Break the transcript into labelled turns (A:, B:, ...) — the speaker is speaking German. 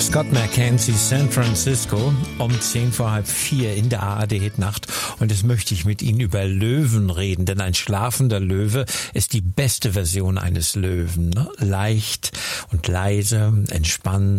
A: Scott McKenzie, San Francisco, um 4:10 in der ARD-Hitnacht. Und jetzt möchte ich mit Ihnen über Löwen reden, denn ein schlafender Löwe ist die beste Version eines Löwen. Ne? Leicht und leise, entspannt.